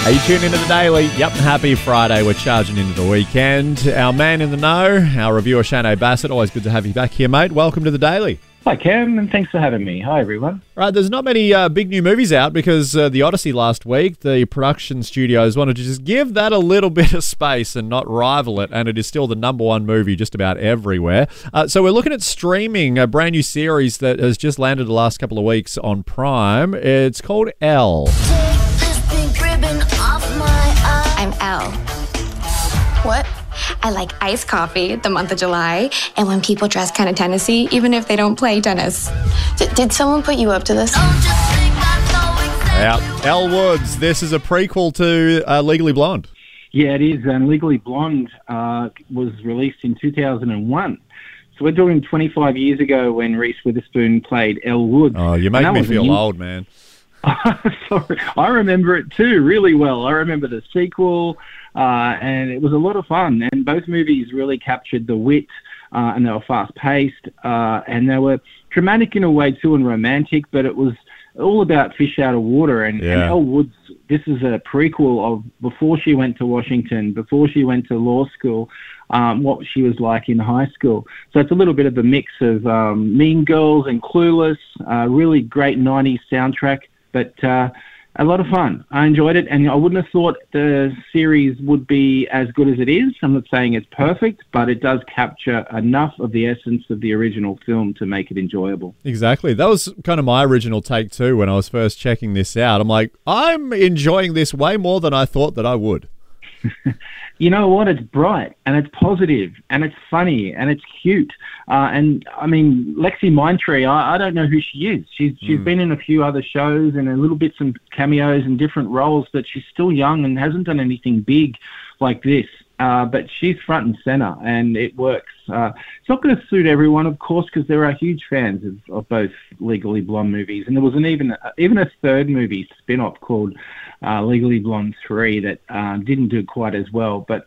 Are you tuned into the Daily? Yep, happy Friday. We're charging into the weekend. Our man in the know, our reviewer Shane Bassett. Always good to have you back here, mate. Welcome to the Daily. Hi, Cam, and thanks for having me. Hi, everyone. Right, there's not many big new movies out because the Odyssey last week, the production studios wanted to just give that a little bit of space and not rival it, and it is still the number one movie just about everywhere. So we're looking at streaming a brand new series that has just landed the last couple of weeks on Prime. It's called Elle. I'm Elle. What? I like iced coffee the month of July, and when people dress kind of Tennessee, even if they don't play tennis. Did someone put you up to this? Yeah, Elle Woods. This is a prequel to Legally Blonde. Yeah, it is. And Legally Blonde was released in 2001. So we're talking 25 years ago when Reese Witherspoon played Elle Woods. Oh, you make me feel old, man. Sorry, I remember it too really well. I remember the sequel, and it was a lot of fun. And both movies really captured the wit, and they were fast-paced, and they were dramatic in a way too, and romantic. But it was all about fish out of water. And Elle Woods, this is a prequel of before she went to Washington, before she went to law school. What she was like in high school. So it's a little bit of a mix of Mean Girls and Clueless, really great 90s soundtrack. But a lot of fun. I enjoyed it, and I wouldn't have thought the series would be as good as it is. I'm not saying it's perfect, but it does capture enough of the essence of the original film to make it enjoyable. Exactly. That was kind of my original take too when I was first checking this out. I'm like, I'm enjoying this way more than I thought that I would. You know what? It's bright, and it's positive, and it's funny, and it's cute. And, I mean, Lexi Mindtree, I don't know who she is. She's been in a few other shows and a little bits and cameos and different roles, but she's still young and hasn't done anything big like this. But she's front and center, and it works. It's not going to suit everyone, of course, because there are huge fans of both Legally Blonde movies. And there was even a third movie spin-off called Legally Blonde 3 that didn't do quite as well. But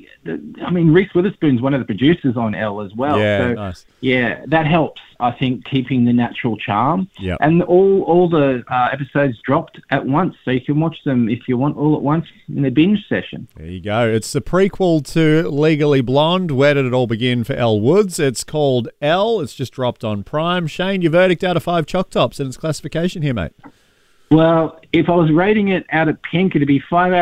Reese Witherspoon's one of the producers on Elle as well. Yeah, so, nice. Yeah, that helps, I think, keeping the natural charm. Yep. And all the episodes dropped at once, so you can watch them if you want all at once in a binge session. There you go. It's the prequel to Legally Blonde. Where did it all begin for Elle Woods? It's called Elle. It's just dropped on Prime. Shane, your verdict out of 5 Choc Tops and its classification here, mate. Well, if I was rating it out of pink, it'd be 5 out